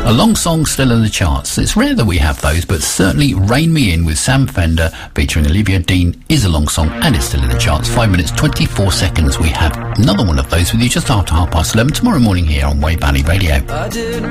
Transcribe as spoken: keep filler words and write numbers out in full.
A long song still in the charts. It's rare that we have those, but certainly Rain Me In with Sam Fender featuring Olivia Dean is a long song and it's still in the charts. Five minutes, twenty-four seconds. We have another one of those with you just after half past eleven tomorrow morning here on Wave Valley Radio.